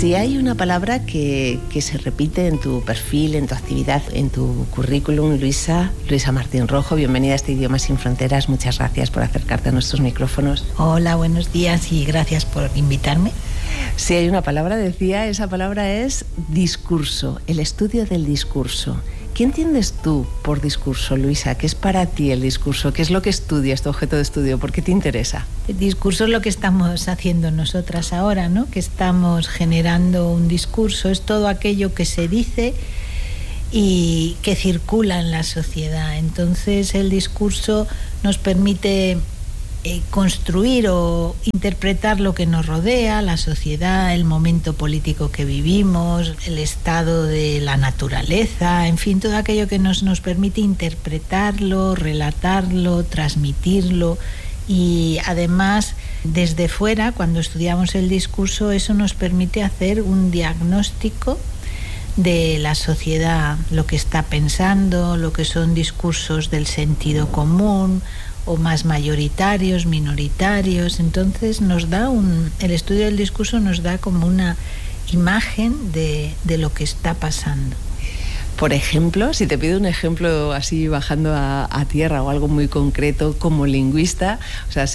Si hay una palabra que se repite en tu perfil, en tu actividad, en tu currículum, Luisa Martín Rojo, bienvenida a este Idioma Sin Fronteras. Muchas gracias por acercarte a nuestros micrófonos. Hola, buenos días y gracias por invitarme. Si hay una palabra, decía, esa palabra es discurso, el estudio del discurso. ¿Qué entiendes tú por discurso, Luisa? ¿Qué es para ti el discurso? ¿Qué es lo que estudias, tu objeto de estudio? ¿Por qué te interesa? El discurso es lo que estamos haciendo nosotras ahora, ¿no? Que estamos generando un discurso, es todo aquello que se dice y que circula en la sociedad. Entonces el discurso nos permite construir o interpretar lo que nos rodea, la sociedad, el momento político que vivimos, el estado de la naturaleza, en fin, todo aquello que nos permite interpretarlo, relatarlo, transmitirlo. Y además, desde fuera, cuando estudiamos el discurso, eso nos permite hacer un diagnóstico de la sociedad, lo que está pensando, lo que son discursos del sentido común, o más mayoritarios, minoritarios. Entonces el estudio del discurso nos da como una imagen de lo que está pasando. Por ejemplo, si te pido un ejemplo así bajando a tierra o algo muy concreto como lingüista, o sea,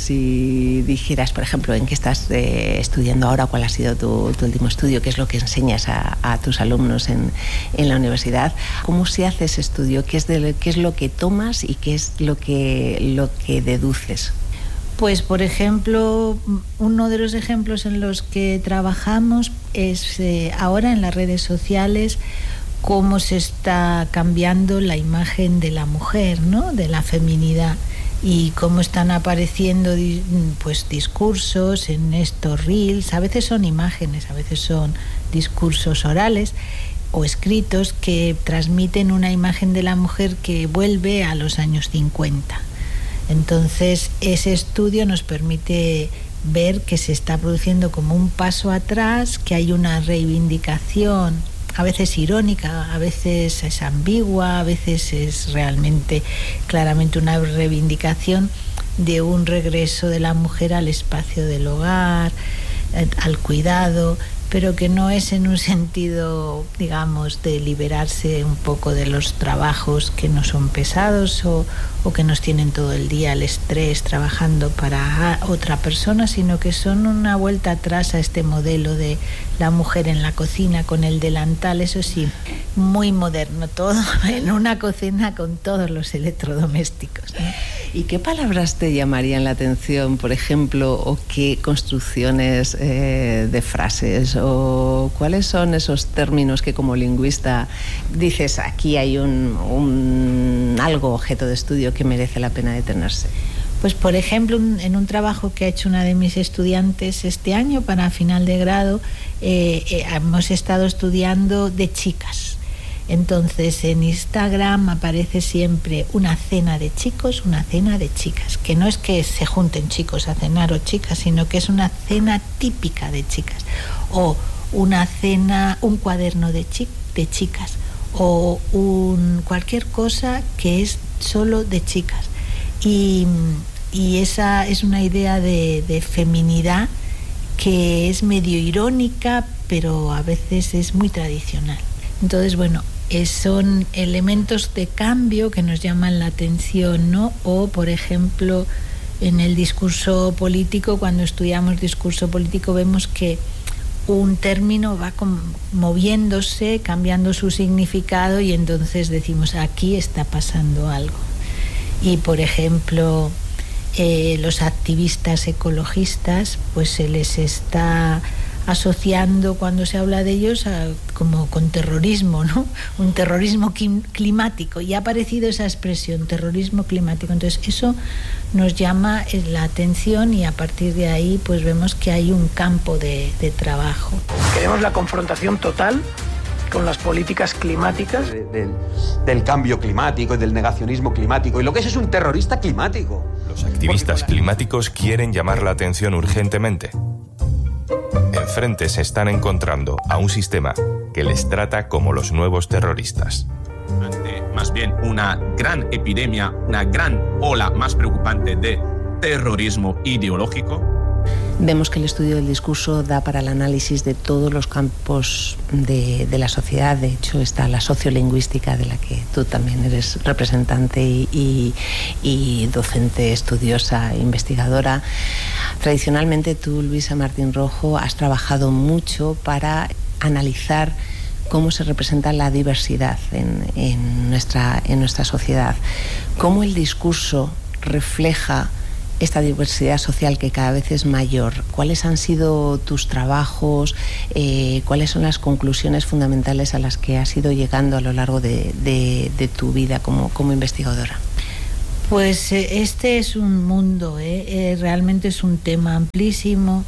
si dijeras, por ejemplo, en qué estás estudiando ahora, cuál ha sido tu último estudio, qué es lo que enseñas a tus alumnos en la universidad, ¿cómo se hace ese estudio? ¿Qué es lo que tomas y qué es lo que deduces? Pues, por ejemplo, uno de los ejemplos en los que trabajamos es ahora en las redes sociales, cómo se está cambiando la imagen de la mujer, ¿no? De la feminidad, y cómo están apareciendo pues discursos en estos reels. A veces son imágenes, a veces son discursos orales o escritos que transmiten una imagen de la mujer que vuelve a los años 50. Entonces ese estudio nos permite ver que se está produciendo como un paso atrás, que hay una reivindicación, a veces irónica, a veces es ambigua, a veces es realmente claramente una reivindicación de un regreso de la mujer al espacio del hogar, al cuidado, pero que no es en un sentido, digamos, de liberarse un poco de los trabajos que no son pesados o que nos tienen todo el día el estrés trabajando para otra persona, sino que son una vuelta atrás a este modelo de la mujer en la cocina con el delantal, eso sí, muy moderno todo, en una cocina con todos los electrodomésticos, ¿no? ¿Y qué palabras te llamarían la atención, por ejemplo, o qué construcciones de frases, o cuáles son esos términos que como lingüista dices, aquí hay algo objeto de estudio que merece la pena detenerse? Pues, por ejemplo, en un trabajo que ha hecho una de mis estudiantes este año para final de grado, hemos estado estudiando de chicas. Entonces en Instagram aparece siempre una cena de chicos, una cena de chicas, que no es que se junten chicos a cenar o chicas, sino que es una cena típica de chicas, o una cena, un cuaderno de chicas, o cualquier cosa que es solo de chicas. Y esa es una idea de feminidad que es medio irónica, pero a veces es muy tradicional. Entonces, bueno, son elementos de cambio que nos llaman la atención, ¿no? O, por ejemplo, en el discurso político, cuando estudiamos discurso político, vemos que un término va moviéndose, cambiando su significado, y entonces decimos, aquí está pasando algo. Y, por ejemplo, los activistas ecologistas, pues se les está asociando, cuando se habla de ellos, como con terrorismo, ¿no? Un terrorismo climático, y ha aparecido esa expresión, terrorismo climático. Entonces eso nos llama la atención, y a partir de ahí pues vemos que hay un campo de trabajo. Queremos la confrontación total con las políticas climáticas. Del cambio climático y del negacionismo climático, y lo que es un terrorista climático. Los activistas climáticos quieren llamar la atención urgentemente. Enfrente se están encontrando a un sistema que les trata como los nuevos terroristas. Ante más bien una gran epidemia, una gran ola más preocupante de terrorismo ideológico. Vemos que el estudio del discurso da para el análisis de todos los campos de la sociedad. De hecho, está la sociolingüística, de la que tú también eres representante y docente, estudiosa, investigadora. Tradicionalmente tú, Luisa Martín Rojo, has trabajado mucho para analizar cómo se representa la diversidad en nuestra sociedad, cómo el discurso refleja esta diversidad social que cada vez es mayor. ¿Cuáles han sido tus trabajos? ¿Cuáles son las conclusiones fundamentales a las que has ido llegando a lo largo de tu vida como investigadora? Pues este es un mundo, realmente es un tema amplísimo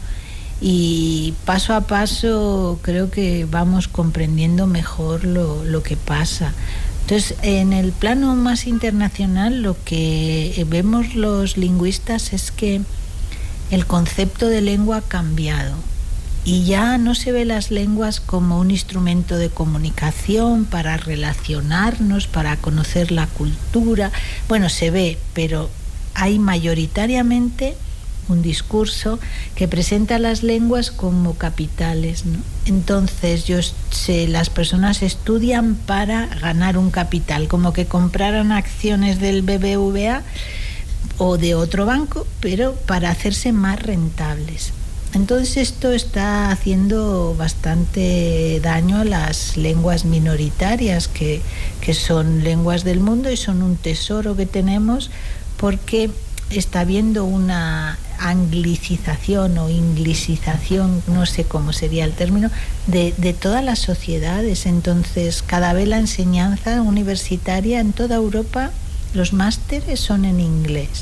y paso a paso creo que vamos comprendiendo mejor lo que pasa. Entonces, en el plano más internacional, lo que vemos los lingüistas es que el concepto de lengua ha cambiado y ya no se ve las lenguas como un instrumento de comunicación para relacionarnos, para conocer la cultura. Bueno, se ve, pero hay mayoritariamente un discurso que presenta las lenguas como capitales, ¿no? Entonces, las personas estudian para ganar un capital, como que compraran acciones del BBVA o de otro banco, pero para hacerse más rentables. Entonces, esto está haciendo bastante daño a las lenguas minoritarias, que son lenguas del mundo y son un tesoro que tenemos, porque está habiendo una anglicización o inglicización, no sé cómo sería el término, de todas las sociedades. Entonces, cada vez la enseñanza universitaria en toda Europa, los másteres son en inglés.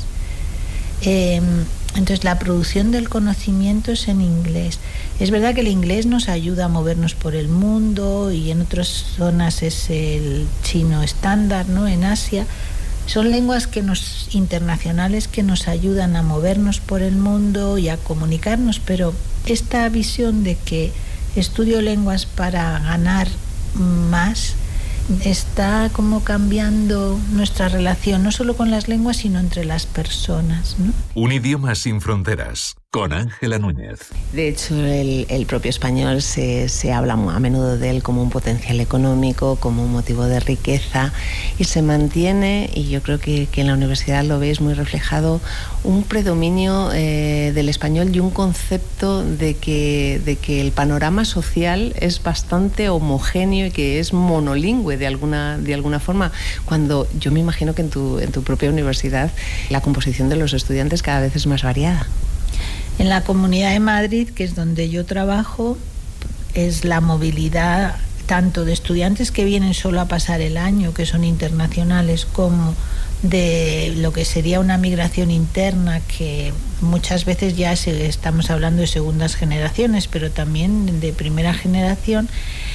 Entonces, la producción del conocimiento es en inglés. Es verdad que el inglés nos ayuda a movernos por el mundo y en otras zonas es el chino estándar, ¿no? En Asia. Son lenguas internacionales que nos ayudan a movernos por el mundo y a comunicarnos, pero esta visión de que estudio lenguas para ganar más está como cambiando nuestra relación, no solo con las lenguas, sino entre las personas, ¿no? Un idioma sin fronteras, con Ángela Núñez. De hecho, el propio español se habla a menudo de él como un potencial económico, como un motivo de riqueza, y se mantiene, y yo creo que en la universidad lo veis muy reflejado, un predominio del español y un concepto de que el panorama social es bastante homogéneo y que es monolingüe de alguna forma, cuando yo me imagino que en tu propia universidad la composición de los estudiantes cada vez es más variada. En la Comunidad de Madrid, que es donde yo trabajo, es la movilidad tanto de estudiantes que vienen solo a pasar el año, que son internacionales, como de lo que sería una migración interna, que muchas veces ya estamos hablando de segundas generaciones, pero también de primera generación.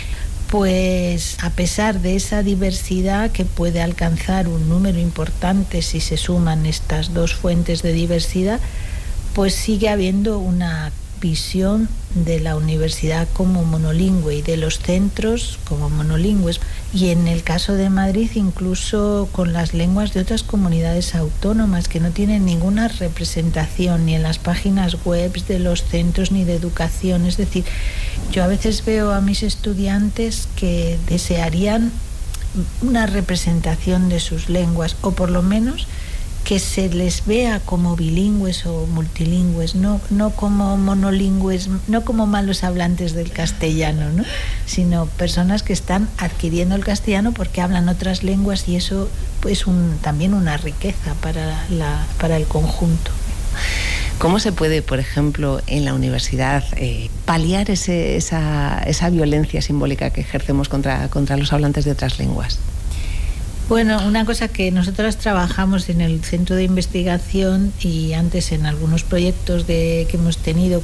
Pues a pesar de esa diversidad que puede alcanzar un número importante si se suman estas dos fuentes de diversidad, pues sigue habiendo una visión de la universidad como monolingüe y de los centros como monolingües. Y en el caso de Madrid, incluso con las lenguas de otras comunidades autónomas que no tienen ninguna representación ni en las páginas web de los centros ni de educación. Es decir, yo a veces veo a mis estudiantes que desearían una representación de sus lenguas, o por lo menos que se les vea como bilingües o multilingües, no como monolingües, no como malos hablantes del castellano, ¿no? Sino personas que están adquiriendo el castellano porque hablan otras lenguas, y eso es también una riqueza para el conjunto. ¿Cómo se puede, por ejemplo, en la universidad paliar esa violencia simbólica que ejercemos contra los hablantes de otras lenguas? Bueno, una cosa que nosotras trabajamos en el centro de investigación y antes en algunos proyectos que hemos tenido,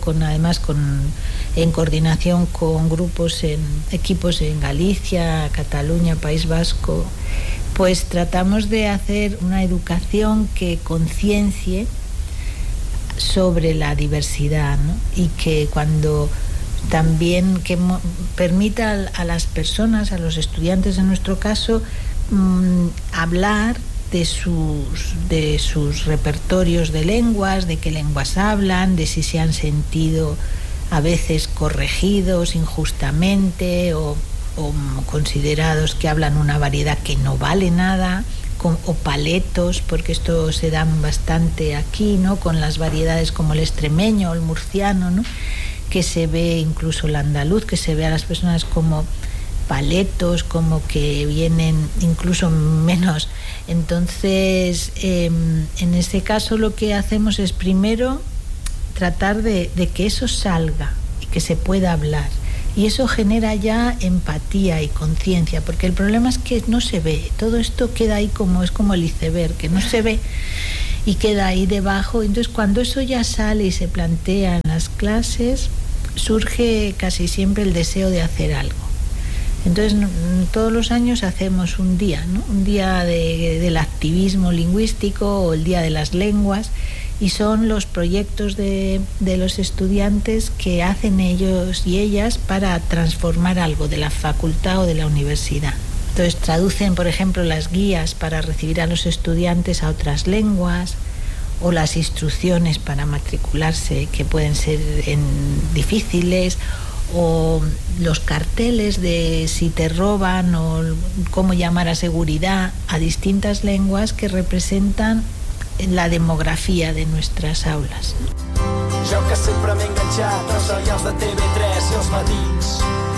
en coordinación con grupos, equipos en Galicia, Cataluña, País Vasco, pues tratamos de hacer una educación que conciencie sobre la diversidad, ¿no? Y que también permita a las personas, a los estudiantes en nuestro caso, hablar de sus repertorios de lenguas, de qué lenguas hablan, de si se han sentido a veces corregidos injustamente o considerados que hablan una variedad que no vale nada, o paletos, porque esto se dan bastante aquí, ¿no? Con las variedades como el extremeño o el murciano, ¿no? Que se ve, incluso el andaluz, que se ve a las personas como paletos, como que vienen incluso menos. Entonces, en este caso lo que hacemos es primero tratar de que eso salga y que se pueda hablar. Y eso genera ya empatía y conciencia, porque el problema es que no se ve. Todo esto queda ahí es como el iceberg, que no se ve y queda ahí debajo. Entonces, cuando eso ya sale y se plantea en las clases, surge casi siempre el deseo de hacer algo. Entonces, todos los años hacemos un día, ¿no? Un día del activismo lingüístico o el día de las lenguas, y son los proyectos de los estudiantes que hacen ellos y ellas para transformar algo de la facultad o de la universidad. Entonces traducen, por ejemplo, las guías para recibir a los estudiantes a otras lenguas, o las instrucciones para matricularse, que pueden ser difíciles, o los carteles de si te roban o cómo llamar a seguridad a distintas lenguas que representan la demografia de nuestras aules. Jo que sempre m'he enganxat als serials de TV3 i els matins